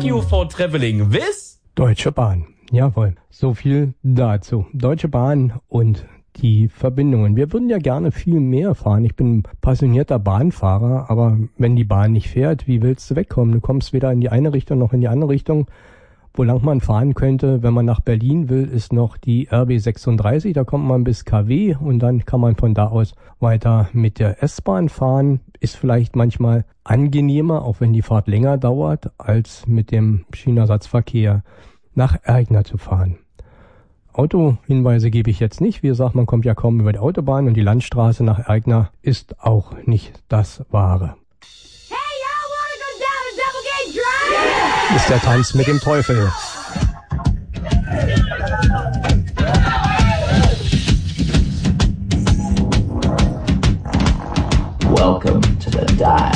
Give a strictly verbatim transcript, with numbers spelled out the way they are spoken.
you for traveling with Deutsche Bahn. Jawohl, so viel dazu. Deutsche Bahn und die Verbindungen. Wir würden ja gerne viel mehr fahren. Ich bin passionierter Bahnfahrer, aber wenn die Bahn nicht fährt, wie willst du wegkommen? Du kommst weder in die eine Richtung noch in die andere Richtung. Wo lang man fahren könnte, wenn man nach Berlin will, ist noch die R B sechsunddreißig. Da kommt man bis K W und dann kann man von da aus weiter mit der S-Bahn fahren. Ist vielleicht manchmal angenehmer, auch wenn die Fahrt länger dauert, als mit dem Schienenersatzverkehr nach Ergner zu fahren. Autohinweise gebe ich jetzt nicht. Wie gesagt, man kommt ja kaum über die Autobahn und die Landstraße nach Ergner ist auch nicht das Wahre. Hey, y'all wanna go down a double gate drive? Ist der Tanz mit dem Teufel.